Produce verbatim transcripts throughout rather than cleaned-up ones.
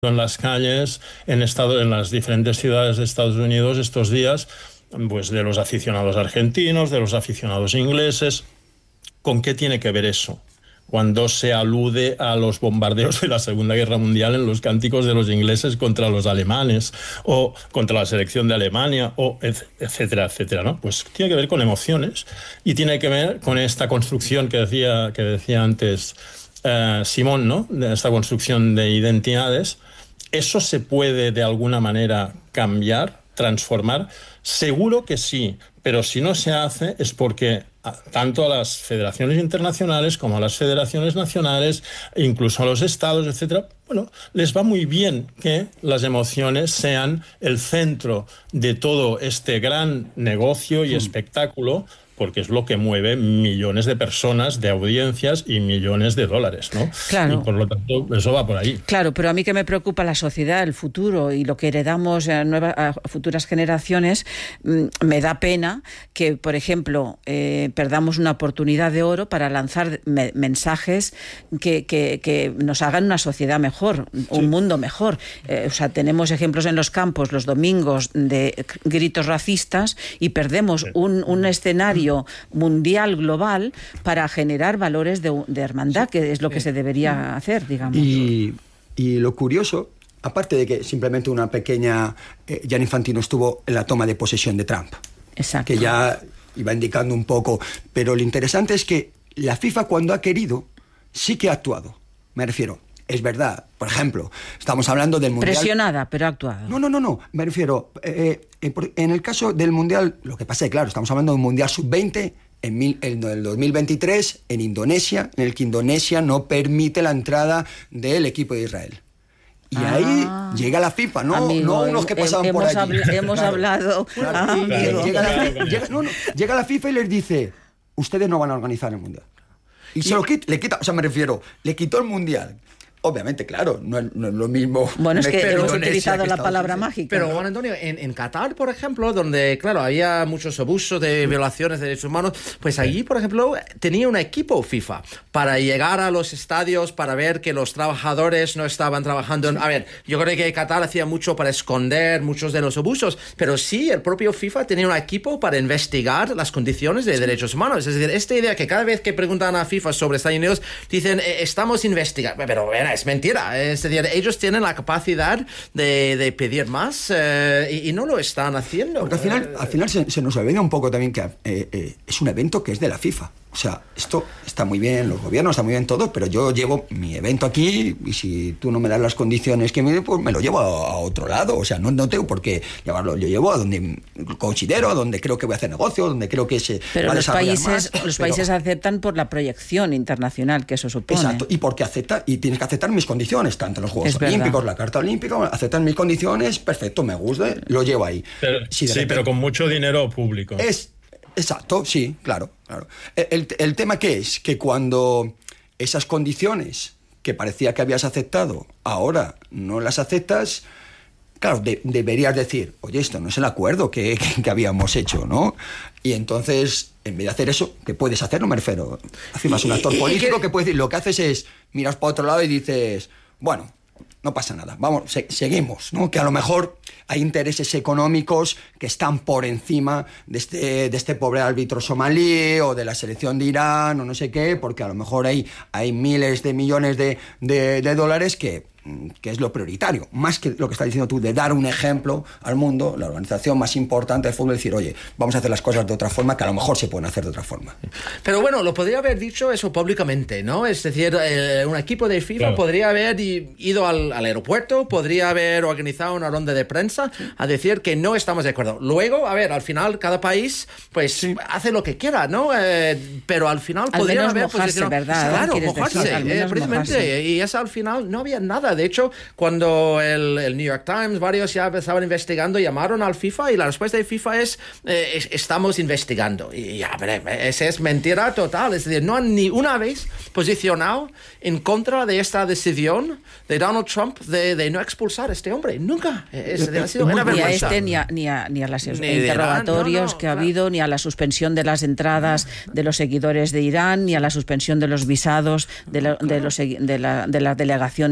en las calles, en, estado, en las diferentes ciudades de Estados Unidos estos días, pues de los aficionados argentinos, de los aficionados ingleses. ¿Con qué tiene que ver eso? Cuando se alude a los bombardeos de la Segunda Guerra Mundial en los cánticos de los ingleses contra los alemanes o contra la selección de Alemania, o etcétera, etcétera, ¿no? Pues tiene que ver con emociones y tiene que ver con esta construcción que decía, que decía antes eh, Simón, ¿no? De esta construcción de identidades. ¿Eso se puede de alguna manera cambiar, transformar? Seguro que sí, pero si no se hace es porque tanto a las federaciones internacionales como a las federaciones nacionales, incluso a los estados, etcétera, bueno, les va muy bien que las emociones sean el centro de todo este gran negocio y espectáculo, porque es lo que mueve millones de personas, de audiencias y millones de dólares, ¿no? Claro. Y por lo tanto, eso va por ahí. Claro, pero a mí que me preocupa la sociedad, el futuro y lo que heredamos a, nuevas, a futuras generaciones, me da pena que, por ejemplo, eh, perdamos una oportunidad de oro para lanzar me mensajes que, que, que nos hagan una sociedad mejor, sí. un mundo mejor. Eh, o sea, tenemos ejemplos en los campos los domingos de gritos racistas y perdemos sí. un, un escenario mundial, global, para generar valores de, de hermandad, que es lo que se debería hacer, digamos. Y, y lo curioso, aparte de que simplemente una pequeña... Eh, Gianni Infantino estuvo en la toma de posesión de Trump. Exacto. Que ya iba indicando un poco. Pero lo interesante es que la FIFA, cuando ha querido, sí que ha actuado. Me refiero... Es verdad, por ejemplo, estamos hablando del Mundial... Presionada, pero ha actuado. No, no, no, no, me refiero, eh, eh, en el caso del Mundial, lo que pasa es que, claro, estamos hablando de un Mundial sub veinte en, mil, en el dos mil veintitrés en Indonesia, en el que Indonesia no permite la entrada del equipo de Israel. Y ah, ahí llega la FIFA, no, amigo, no unos que pasaban hemos por allí. Habl hemos claro. hablado... Claro, ah, claro, llega, la FIFA, llega, no, no, llega la FIFA y les dice, ustedes no van a organizar el Mundial. Y, y se lo quita, le quita, o sea, me refiero, le quitó el Mundial. Obviamente, claro, no es, no es lo mismo. Bueno, es que hemos utilizado que la palabra mágica. Pero, Juan Antonio, en, en Qatar, por ejemplo, donde, claro, había muchos abusos de violaciones de derechos humanos, pues allí, por ejemplo, tenía un equipo FIFA para llegar a los estadios, para ver que los trabajadores no estaban trabajando. En, a ver, yo creo que Qatar hacía mucho para esconder muchos de los abusos, pero sí, el propio FIFA tenía un equipo para investigar las condiciones de derechos humanos. Es decir, esta idea que cada vez que preguntan a FIFA sobre Estados Unidos, dicen, eh, estamos investigando, pero bueno, es mentira, es decir, ellos tienen la capacidad de, de pedir más eh, y, y no lo están haciendo. Porque al final, al final se, se nos olvida un poco también que eh, eh, es un evento que es de la FIFA. O sea, esto está muy bien, los gobiernos está muy bien todo, pero yo llevo mi evento aquí y si tú no me das las condiciones que me pues me lo llevo a, a otro lado. O sea, no, no tengo por qué llevarlo. Yo llevo a donde considero, a donde creo que voy a hacer negocio, donde creo que se pero va a los desarrollar países, más. los pero, países aceptan por la proyección internacional que eso supone. Exacto, y porque acepta, y tienes que aceptar mis condiciones, tanto los Juegos es Olímpicos, verdad. La Carta Olímpica, aceptan mis condiciones, perfecto, me gusta, lo llevo ahí. Pero, si sí, repente, pero con mucho dinero público. Es Exacto, sí, claro, claro. El, el tema que es que cuando esas condiciones que parecía que habías aceptado, ahora no las aceptas, claro, de, deberías decir, oye, esto no es el acuerdo que, que, que habíamos hecho, ¿no? Y entonces, en vez de hacer eso, ¿qué puedes hacer? No me refiero. Afirmas un actor político que... que puede decir, lo que haces es, miras para otro lado y dices, bueno, no pasa nada, vamos, se, seguimos, ¿no? Que a lo mejor hay intereses económicos que están por encima de este, de este pobre árbitro somalí o de la selección de Irán o no sé qué, porque a lo mejor hay, hay miles de millones de, de, de dólares que, que es lo prioritario, más que lo que estás diciendo tú, de dar un ejemplo al mundo, la organización más importante del fútbol, decir, oye, vamos a hacer las cosas de otra forma, que a lo mejor se pueden hacer de otra forma. Pero bueno, lo podría haber dicho eso públicamente, ¿no? Es decir, eh, un equipo de FIFA claro. podría haber ido al, al aeropuerto, podría haber organizado una ronda de prensa a decir que no estamos de acuerdo. Luego, a ver, al final cada país pues sí. hace lo que quiera, ¿no? Eh, pero al final al podría haber... mojarse, pues, ¿verdad? Claro, mojarse, eh, precisamente. Mojarse. Y eso al final no había nada. De hecho, cuando el, el New York Times, varios ya estaban investigando, llamaron al FIFA y la respuesta de FIFA es, eh, es estamos investigando. Y ya, esa es mentira total. Es decir, no han ni una vez posicionado en contra de esta decisión de Donald Trump de, de no expulsar a este hombre. Nunca. Es decir, ha sido una ni vergüenza. a este ni a, ni a, ni a las ni interrogatorios Irán, no, no, que ha claro. habido, ni a la suspensión de las entradas de los seguidores de Irán, ni a la suspensión de los visados de la, de los, de la, de la delegación iraní, etcétera.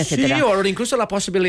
etcétera. Sí, o incluso la posibilidad